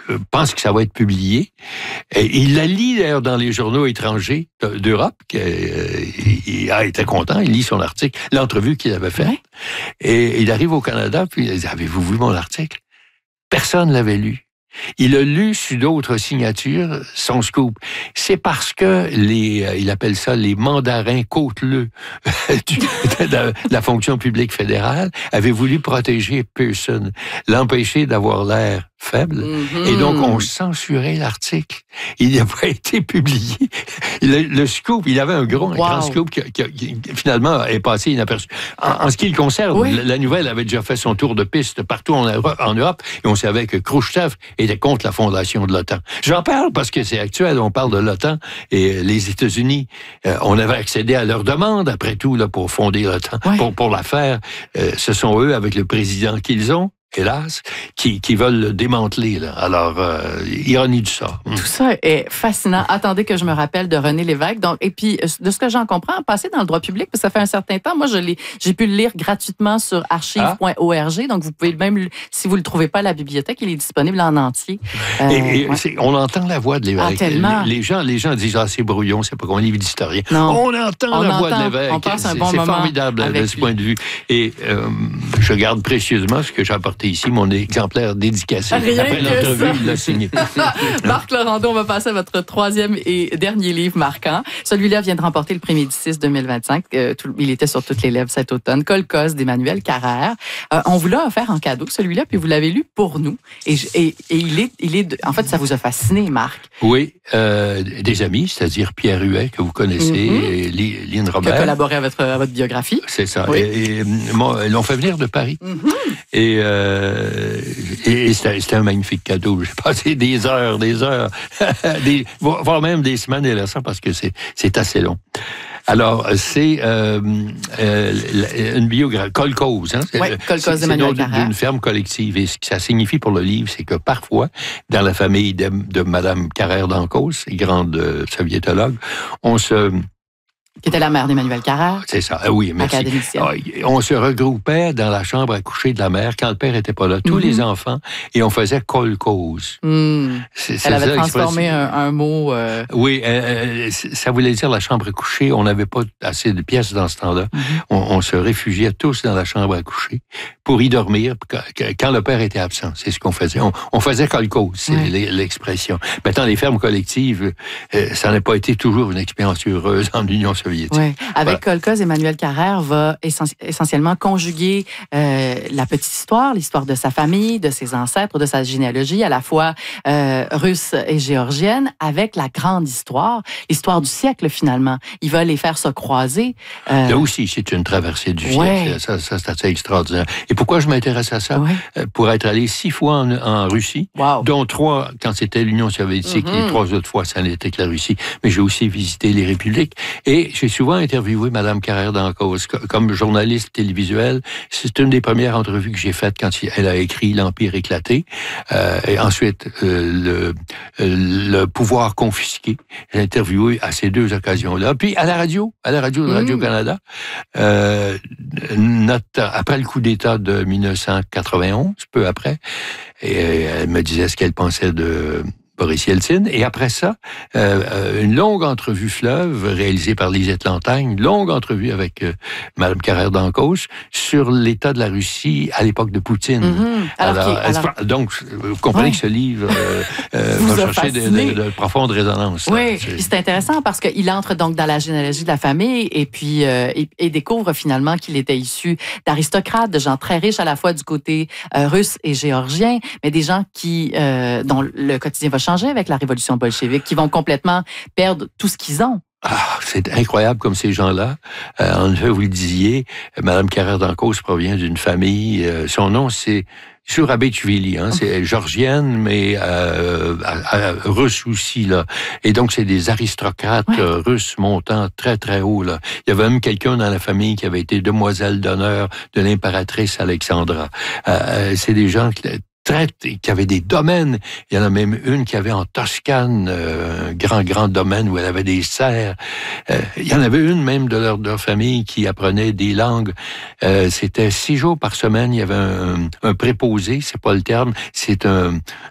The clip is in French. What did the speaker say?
pense que ça va être publié. Et il la lit d'ailleurs dans les journaux étrangers d'Europe. Il était content, il lit son article, l'entrevue qu'il avait faite. Et il arrive au Canada, puis il dit, avez-vous vu mon article? Personne ne l'avait lu. Il a lu sur d'autres signatures son scoop. C'est parce que il appelle ça les mandarins côteleux de la fonction publique fédérale avaient voulu protéger Pearson, l'empêcher d'avoir l'air faible. Et donc, on censurait l'article. Il n'a pas été publié. Le scoop, il avait un grand scoop qui finalement est passé inaperçu. En ce qui le concerne, la nouvelle avait déjà fait son tour de piste partout en Europe et on savait que Khrouchtchev était contre la fondation de l'OTAN. J'en parle parce que c'est actuel. On parle de l'OTAN et les États-Unis, on avait accédé à leur demande, après tout, là, pour fonder l'OTAN. Pour la faire, ce sont eux, avec le président qu'ils ont, hélas, qui veulent le démanteler. Là. Alors, ironie du sort. Tout ça est fascinant. Attendez que je me rappelle de René Lévesque. Donc, et puis, de ce que j'en comprends, passer dans le droit public, ça fait un certain temps. Moi, j'ai pu le lire gratuitement sur archive.org. Donc, vous pouvez même, si vous ne le trouvez pas à la bibliothèque, il est disponible en entier. On entend la voix de Lévesque. Les gens disent, c'est brouillon, c'est pas qu'on livre d'historien. On entend la voix de Lévesque. On passe un bon moment. C'est formidable de ce point de vue. Et je garde précieusement ce que j'ai apporté ici, mon exemplaire dédicacé. Après l'entrevue, il l'a signé. Marc Laurando, on va passer à votre troisième et dernier livre marquant. Celui-là vient de remporter le prix Médicis 2025. Il était sur toutes les lèvres cet automne. Colcos d'Emmanuel Carrère. On vous l'a offert en cadeau, celui-là, puis vous l'avez lu pour nous. Et en fait, ça vous a fasciné, Marc. Oui, des amis, c'est-à-dire Pierre Huet, que vous connaissez, et Lynn Robert. Qui a collaboré à votre biographie. C'est ça. Oui. Et ils l'ont fait venir de Paris. Et c'était un magnifique cadeau. J'ai passé des heures, voire même des semaines et ça parce que c'est assez long. Alors, c'est une biographie, Colcos. Colcos d'Emmanuel Carrère. C'est d'une ferme collective. Et ce que ça signifie pour le livre, c'est que parfois, dans la famille de Mme Carrère d'Ancos, grande soviétologue, qui était la mère d'Emmanuel Carrère. C'est ça, oui, merci. On se regroupait dans la chambre à coucher de la mère quand le père n'était pas là, tous les enfants, et on faisait kolkhoz. Elle avait transformé un mot... Oui, ça voulait dire la chambre à coucher. On n'avait pas assez de pièces dans ce temps-là. On se réfugiait tous dans la chambre à coucher pour y dormir quand le père était absent. C'est ce qu'on faisait. On faisait kolkhoz, c'est l'expression. Maintenant, les fermes collectives, ça n'a pas été toujours une expérience heureuse en Union soviétique. Oui. Avec Colcos, Emmanuel Carrère va essentiellement conjuguer la petite histoire, l'histoire de sa famille, de ses ancêtres, de sa généalogie, à la fois russe et géorgienne, avec la grande histoire, l'histoire du siècle finalement. Il va les faire se croiser. Là aussi, c'est une traversée du siècle. Ça, c'est assez extraordinaire. Et pourquoi je m'intéresse à ça? Pour être allé 6 fois en Russie, dont 3 quand c'était l'Union soviétique, et 3 autres fois, ça n'était que la Russie. Mais j'ai aussi visité les républiques. Et j'ai souvent interviewé Mme Carrère d'Ancos comme journaliste télévisuelle. C'est une des premières entrevues que j'ai faites quand elle a écrit L'Empire éclaté. Et ensuite, le pouvoir confisqué. J'ai interviewé à ces 2 occasions-là. Puis à la radio de Radio-Canada, après le coup d'État de 1991, peu après, et elle me disait ce qu'elle pensait de Boris Yeltsin. Et après ça, une longue entrevue fleuve réalisée par Lisette Lantagne, une longue entrevue avec Mme Carrère d'Ancos sur l'état de la Russie à l'époque de Poutine. Donc, vous comprenez que ce livre va chercher de profondes résonances. Oui, c'est intéressant parce qu'il entre donc dans la généalogie de la famille et puis et découvre finalement qu'il était issu d'aristocrates, de gens très riches à la fois du côté russe et géorgien, mais des gens dont le quotidien va changer avec la révolution bolchevique, qui vont complètement perdre tout ce qu'ils ont. C'est incroyable comme ces gens-là. En effet, vous le disiez, Mme Carrère d'Ancos provient d'une famille, son nom c'est Zurabetchvili, c'est georgienne, mais russe aussi, là. Et donc, c'est des aristocrates russes montant très, très haut, là. Il y avait même quelqu'un dans la famille qui avait été demoiselle d'honneur de l'impératrice Alexandra. C'est des gens qui avaient des domaines. Il y en a même une qui avait en Toscane un grand domaine où elle avait des serres. Il y en avait une même de leur famille qui apprenait des langues. C'était 6 jours par semaine. Il y avait un préposé, c'est pas le terme, c'est un